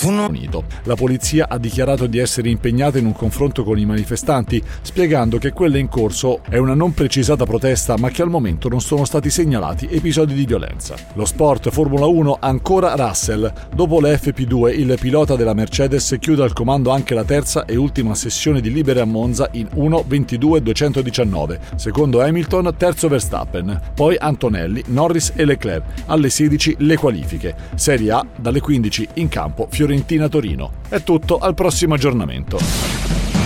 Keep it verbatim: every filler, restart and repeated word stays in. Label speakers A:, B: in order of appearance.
A: Unito. La polizia ha dichiarato di essere impegnata in un confronto con i manifestanti, spiegando che quella in corso è una non precisata protesta, ma che al momento non sono stati segnalati episodi di violenza. Lo sport, Formula uno, ancora Russell. Dopo le F P due, il pilota della Mercedes chiude al comando anche la terza e ultima sessione di libere a Monza in uno ventidue duecentodiciannove. Secondo Hamilton, terzo Verstappen. Poi Antonelli, Norris e Leclerc. Alle sedici le qualifiche. Serie A, dalle quindici in campo Fiorentina-Torino. È tutto, al prossimo aggiornamento.